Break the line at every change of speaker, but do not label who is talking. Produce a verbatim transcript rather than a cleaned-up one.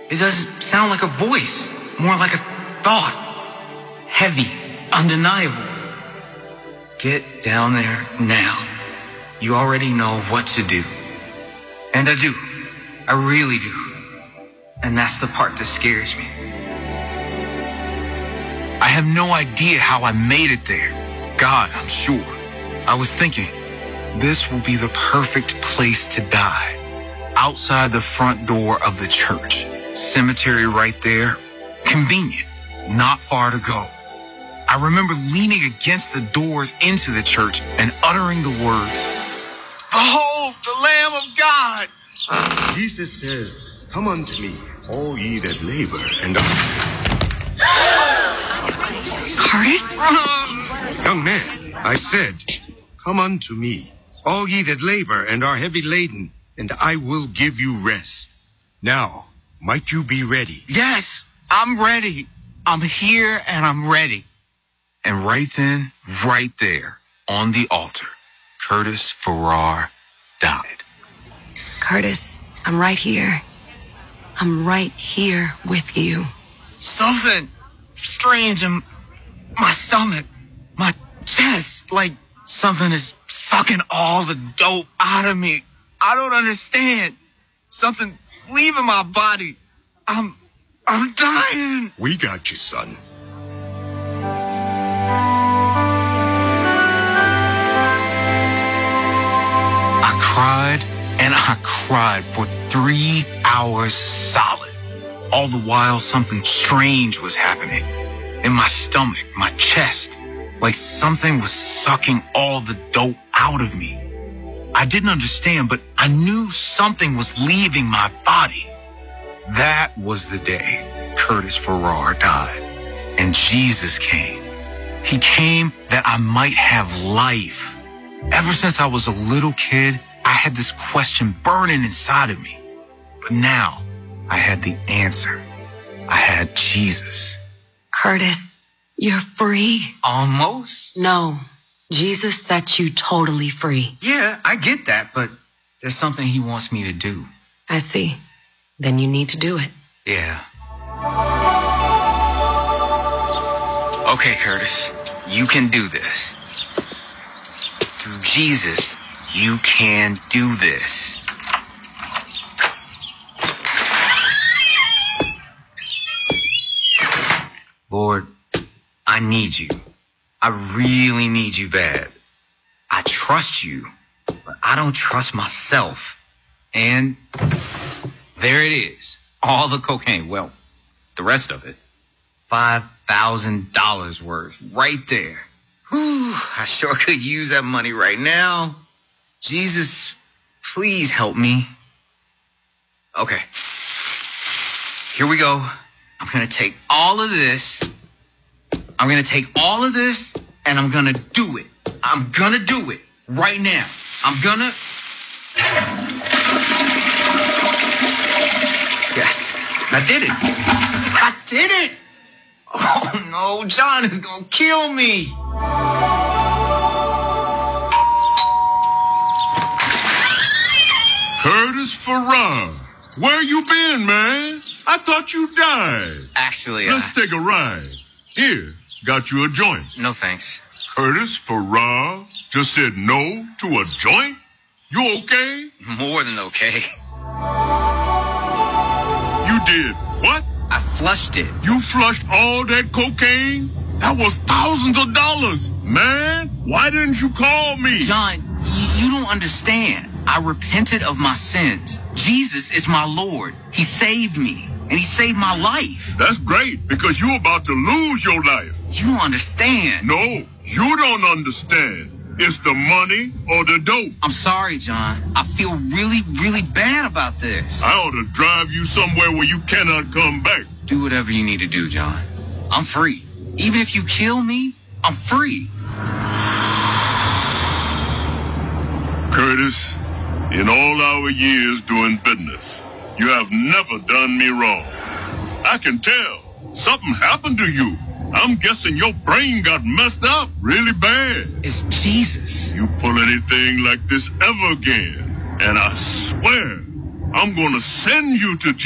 It doesn't sound like a voice, more like a thought. Heavy, undeniable. Get down there now. You already know what to do. And I do. I really do. And that's the part that scares me. I have no idea how I made it there. God, I'm sure. I was thinking, this will be the perfect place to die. Outside the front door of the church. Cemetery right there. Convenient. Not far to go. I remember leaning against the doors into the church and uttering the words, "Behold, the Lamb of God!"
Jesus says, "Come unto me, all ye that labor and are..."
Curtis?
Young man, I said, "Come unto me, all ye that labor and are heavy laden, and I will give you rest." Now, might you be ready?
Yes, I'm ready. I'm here and I'm ready. And right then, right there, on the altar, Curtis Farrar died.
Curtis, I'm right here. I'm right here with you.
Something strange in my stomach, my chest, like something is sucking all the dope out of me. I don't understand. Something leaving my body. I'm, I'm dying.
We got you, son.
I cried and I cried for three hours solid. All the while, something strange was happening. In my stomach, my chest, like something was sucking all the dope out of me. I didn't understand, but I knew something was leaving my body. That was the day Curtis Farrar died. And Jesus came. He came that I might have life. Ever since I was a little kid, I had this question burning inside of me. But now I had the answer. I had Jesus.
Curtis, you're free.
Almost?
No, Jesus set you totally free.
Yeah, I get that, but there's something he wants me to do.
I see. Then you need to do it.
Yeah. Okay, Curtis, you can do this. Through Jesus, you can do this. Lord, I need you. I really need you bad. I trust you, but I don't trust myself. And there it is. All the cocaine. Well, the rest of it. five thousand dollars worth. Right there. Whew, I sure could use that money right now. Jesus, please help me. Okay. Here we go. I'm going to take all of this. I'm going to take all of this and I'm going to do it. I'm going to do it right now. I'm going to... Yes, I did it. I did it. Oh, no, John is going to kill me.
Curtis Farrar, where you been, man? I thought you died.
Actually,
Let's
I...
take a ride. Here, got you a joint.
No, thanks.
Curtis Farrar just said no to a joint? You okay?
More than okay.
You did what?
I flushed it.
You flushed all that cocaine? That was thousands of dollars. Man, why didn't you call me?
John, y- you don't understand. I repented of my sins. Jesus is my Lord. He saved me, and he saved my life.
That's great, because you're about to lose your life.
You don't understand.
No, you don't understand. It's the money or the dope.
I'm sorry, John. I feel really, really bad about this.
I ought to drive you somewhere where you cannot come back.
Do whatever you need to do, John. I'm free. Even if you kill me, I'm free.
Curtis, in all our years doing business, you have never done me wrong. I can tell. Something happened to you. I'm guessing your brain got messed up really bad.
It's Jesus.
You pull anything like this ever again, and I swear I'm gonna send you to